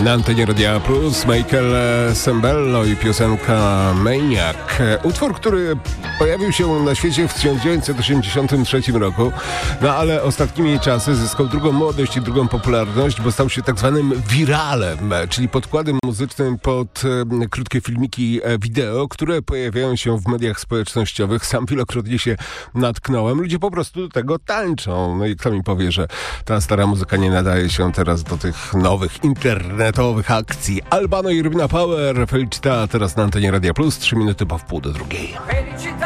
Na antenie Radia Plus Michael Sembello i piosenka Maniac. Utwór, który pojawił się na świecie w 1983 roku, no ale ostatnimi czasy zyskał drugą młodość i drugą popularność, bo stał się tak zwanym wiralem, czyli podkładem muzycznym pod krótkie filmiki wideo, które pojawiają się w mediach społecznościowych. Sam wielokrotnie się natknąłem. Ludzie po prostu do tego tańczą. No i kto mi powie, że ta stara muzyka nie nadaje się teraz do tych nowych internetowych akcji. Albano i Rubina Power, Felicita, teraz na antenie Radia Plus, 3 minuty po wpół do drugiej.